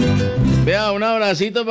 Vea, un abracito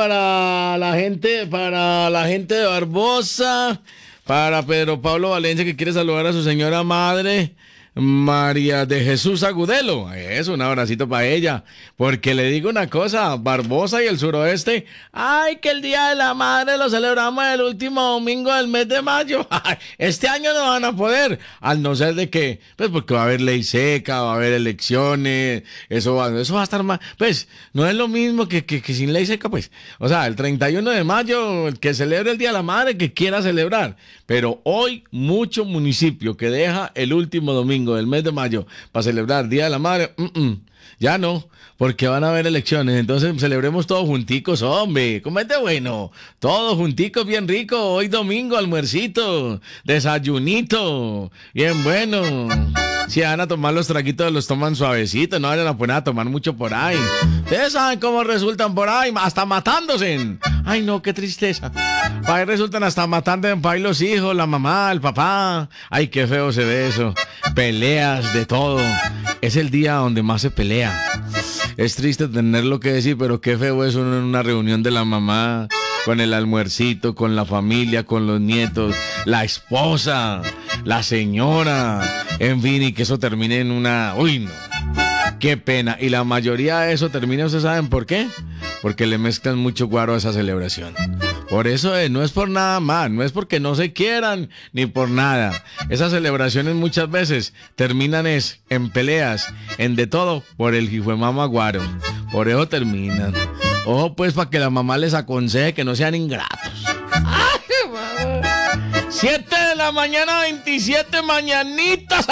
para la gente de Barbosa, para Pedro Pablo Valencia que quiere saludar a su señora madre, María de Jesús Agudelo. Eso, un abracito para ella. Porque le digo una cosa, Barbosa y el suroeste, ay, que el Día de la Madre lo celebramos el último domingo del mes de mayo. Este año no van a poder, al no ser de que, pues porque va a haber ley seca, va a haber elecciones, eso va a estar más, pues no es lo mismo que sin ley seca, pues. O sea, el 31 de mayo, el que celebre el Día de la Madre, que quiera celebrar. Pero hoy, mucho municipio que deja el último domingo del mes de mayo para celebrar Día de la Madre, ya no, porque van a haber elecciones. Entonces celebremos todos junticos, hombre. ¿Cómo es de bueno? Todos junticos, bien rico. Hoy domingo, almuercito, desayunito, bien bueno. Si van a tomar los traguitos, los toman suavecitos, no vayan a poner a tomar mucho por ahí. Ustedes saben cómo resultan por ahí, hasta matándose. Ay, no, qué tristeza. Por ahí resultan hasta matando por ahí los hijos, la mamá, el papá. Ay, qué feo se ve eso. Peleas, de todo. Es el día donde más se pelea. Es triste tenerlo que decir, pero qué feo es uno en una reunión de la mamá, con el almuercito, con la familia, con los nietos, la esposa, la señora, en fin, y que eso termine en una... Uy, no. Qué pena. Y la mayoría de eso termina, ¿ustedes saben por qué? Porque le mezclan mucho guaro a esa celebración. Por eso no es por nada más, no es porque no se quieran, ni por nada. Esas celebraciones muchas veces terminan en peleas, en de todo, por el hijo de mamá guaro. Por eso terminan. Ojo pues para que la mamá les aconseje que no sean ingratos. ¡Ay, mamá! 7 de la mañana, 27 mañanitas.